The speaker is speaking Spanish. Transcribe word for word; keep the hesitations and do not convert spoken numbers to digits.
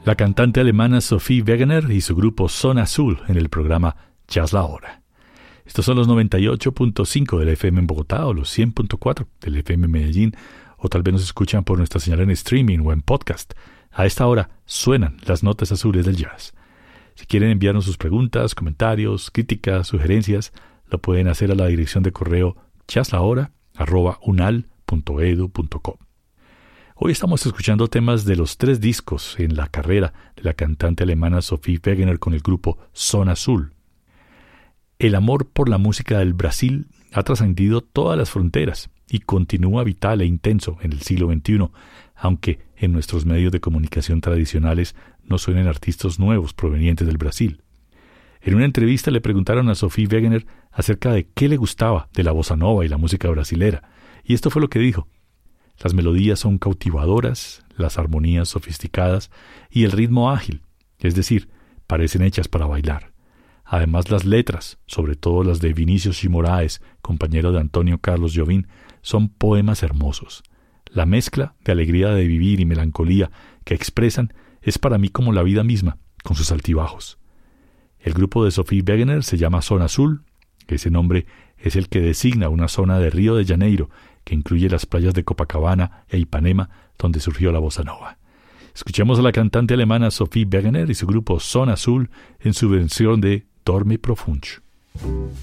La cantante alemana Sophie Wegener y su grupo Zona Azul en el programa Jazz La Hora. Estos son los noventa y ocho punto cinco del F M en Bogotá o los cien punto cuatro del F M en Medellín, o tal vez nos escuchan por nuestra señal en streaming o en podcast. A esta hora suenan las notas azules del jazz. Si quieren enviarnos sus preguntas, comentarios, críticas, sugerencias, lo pueden hacer a la dirección de correo jazzlahora arroba unal punto edu punto co. Hoy estamos escuchando temas de los tres discos en la carrera de la cantante alemana Sophie Wegener con el grupo Zona Azul. El amor por la música del Brasil ha trascendido todas las fronteras y continúa vital e intenso en el siglo veintiuno, aunque en nuestros medios de comunicación tradicionales no suenen artistas nuevos provenientes del Brasil. En una entrevista le preguntaron a Sophie Wegener acerca de qué le gustaba de la bossa nova y la música brasilera, y esto fue lo que dijo. Las melodías son cautivadoras, las armonías sofisticadas y el ritmo ágil, es decir, parecen hechas para bailar. Además, las letras, sobre todo las de Vinícius de Moraes, compañero de Antonio Carlos Jobim, son poemas hermosos. La mezcla de alegría de vivir y melancolía que expresan es para mí como la vida misma, con sus altibajos. El grupo de Sophie Wegener se llama Zona Azul. Ese nombre es el que designa una zona de Río de Janeiro que incluye las playas de Copacabana e Ipanema, donde surgió la bossa nova. Escuchemos a la cantante alemana Sophie Wegener y su grupo Zona Azul en su versión de Dorme Profundo.